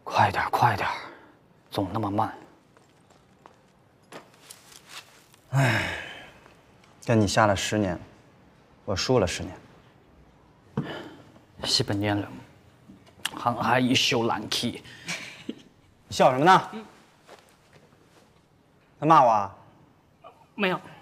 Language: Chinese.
快点，快点，总那么慢。 唉，跟你下了10年，我输了10年。 10年了，还还一宿难气。 你笑什么呢？他骂我啊？ 没有。